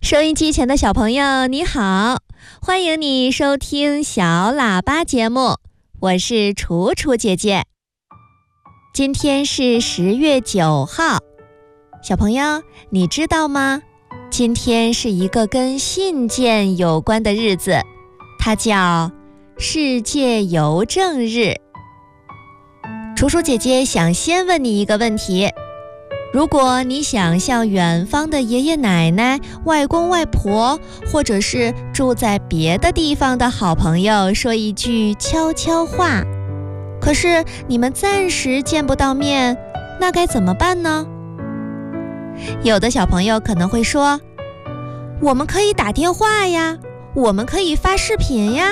收音机前的小朋友你好，欢迎你收听小喇叭节目，我是楚楚姐姐。今天是10月9号，小朋友你知道吗？今天是一个跟信件有关的日子，它叫世界邮政日。楚楚姐姐想先问你一个问题，如果你想向远方的爷爷奶奶、外公外婆，或者是住在别的地方的好朋友说一句悄悄话，可是你们暂时见不到面，那该怎么办呢？有的小朋友可能会说，我们可以打电话呀，我们可以发视频呀。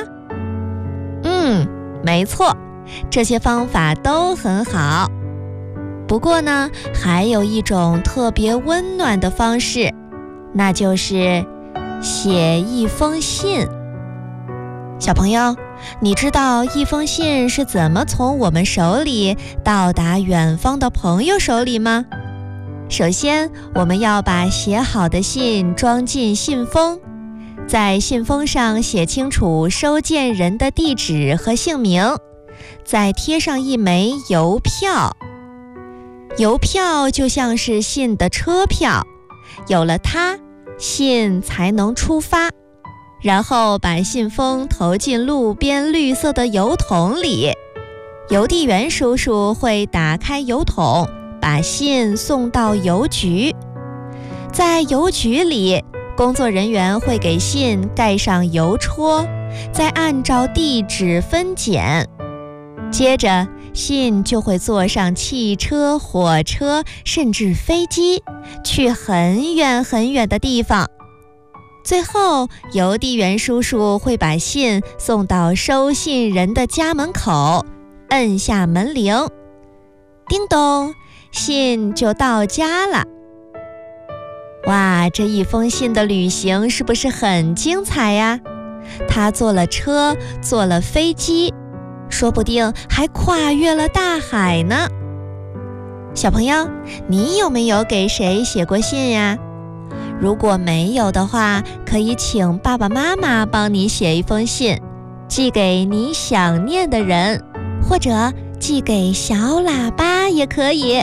没错，这些方法都很好。不过呢，还有一种特别温暖的方式，那就是写一封信。小朋友，你知道一封信是怎么从我们手里到达远方的朋友手里吗？首先，我们要把写好的信装进信封，在信封上写清楚收件人的地址和姓名，再贴上一枚邮票。邮票就像是信的车票，有了它，信才能出发。然后把信封投进路边绿色的邮筒里，邮递员叔叔会打开邮筒，把信送到邮局。在邮局里，工作人员会给信盖上邮戳，再按照地址分拣。接着信就会坐上汽车、火车，甚至飞机，去很远很远的地方。最后，邮递员叔叔会把信送到收信人的家门口，摁下门铃，叮咚，信就到家了。哇，这一封信的旅行是不是很精彩呀？他坐了车，坐了飞机，说不定还跨越了大海呢。小朋友，你有没有给谁写过信呀？如果没有的话，可以请爸爸妈妈帮你写一封信，寄给你想念的人，或者寄给小喇叭也可以。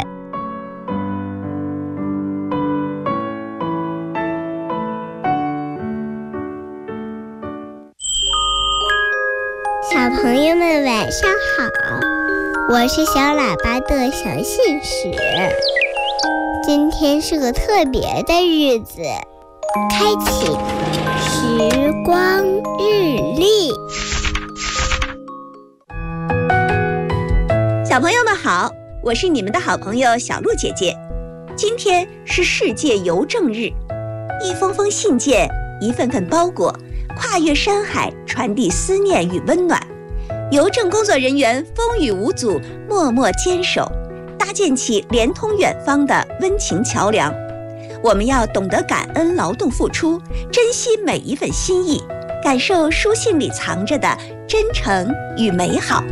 小朋友们晚上好，我是小喇叭的小信使。今天是个特别的日子，开启时光日历。 小朋友们好，我是你们的好朋友小鹿姐姐。今天是世界邮政日，一封封信件，一份份包裹，跨越山海，传递思念与温暖。邮政工作人员风雨无阻，默默坚守，搭建起连通远方的温情桥梁。我们要懂得感恩劳动付出，珍惜每一份心意，感受书信里藏着的真诚与美好。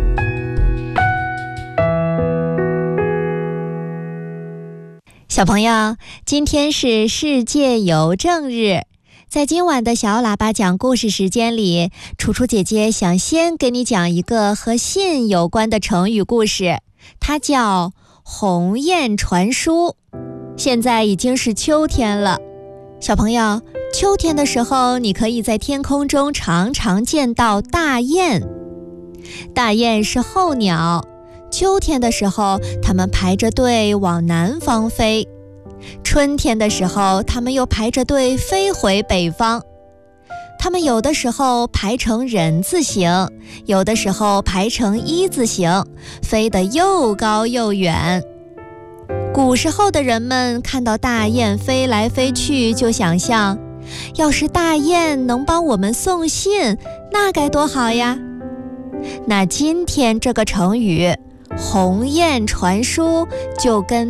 小朋友，今天是世界邮政日。在今晚的小喇叭讲故事时间里，楚楚姐姐想先给你讲一个和信有关的成语故事，它叫鸿雁传书。现在已经是秋天了，小朋友，秋天的时候，你可以在天空中常常见到大雁。大雁是候鸟，秋天的时候，它们排着队往南方飞。春天的时候，它们又排着队飞回北方。它们有的时候排成人字形，有的时候排成一字形，飞得又高又远。古时候的人们看到大雁飞来飞去，就想象，要是大雁能帮我们送信，那该多好呀！那今天这个成语鸿雁传书就跟